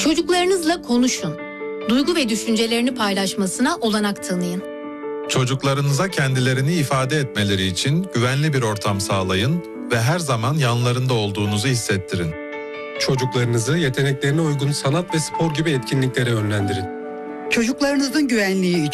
Çocuklarınızla konuşun. Duygu ve düşüncelerini paylaşmasına olanak tanıyın. Çocuklarınıza kendilerini ifade etmeleri için güvenli bir ortam sağlayın ve her zaman yanlarında olduğunuzu hissettirin. Çocuklarınızı yeteneklerine uygun sanat ve spor gibi etkinliklere yönlendirin. Çocuklarınızın güvenliği için